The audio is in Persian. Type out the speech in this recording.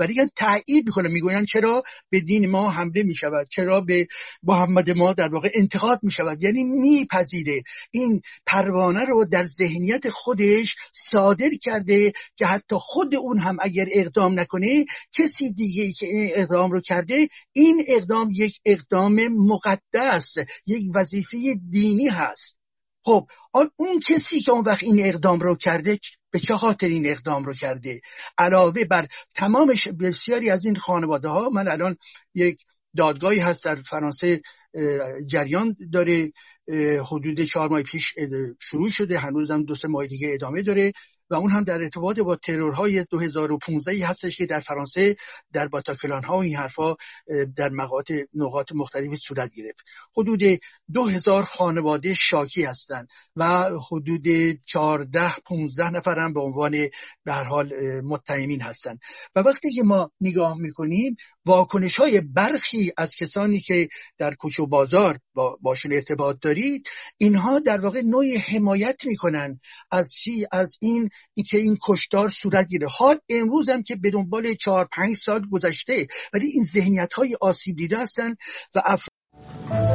و دیگه تایید میکنن، میگوین چرا به دین ما حمله میشود، چرا به محمد ما در واقع انتقاد میشود. یعنی میپذیره این پروانه رو در ذهنیت خودش صادر کرده که حتی خود اون هم اگر اقدام نکنه، کسی دیگه که این اقدام رو کرده، این اقدام یک اقدام مقدس، یک وظیفه دینی هست. خب اون کسی که اون وقت این اقدام رو کرده به چه خاطر این اقدام رو کرده؟ علاوه بر تمامش بسیاری از این خانواده ها، من الان یک دادگاهی هست در فرانسه جریان داره، حدود 4 ماه پیش شروع شده، هنوزم 2-3 ماه دیگه ادامه داره و اون هم در ارتباط با ترورهای 2015 هستش که در فرانسه در باتاکلان ها و این حرفا در نقاط مختلفی صورت گرفت. حدود 2000 خانواده شاکی هستند و حدود 14-15 نفر هم به عنوان به هر حال متهمین هستند. و وقتی که ما نگاه میکنیم واکنش های برخی از کسانی که در کوچه و بازار باشون ارتباط دارید، اینها در واقع نوعی حمایت میکنن از این که این کشتار صورت گیره. حال امروز هم که به دنبال 4-5 سال گذشته، ولی این ذهنیت های آسیب دیده هستن و